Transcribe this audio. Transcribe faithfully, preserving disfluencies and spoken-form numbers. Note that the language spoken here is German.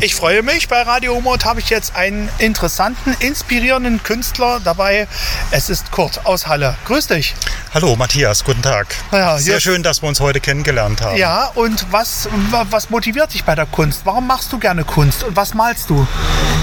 Ich freue mich. Bei Radio Umlaut habe ich jetzt einen interessanten, inspirierenden Künstler dabei. Es ist Kurt aus Halle. Grüß dich. Hallo Matthias, guten Tag. Ja, Sehr schön, dass wir uns heute kennengelernt haben. Ja, und was, was motiviert dich bei der Kunst? Warum machst du gerne Kunst und was malst du?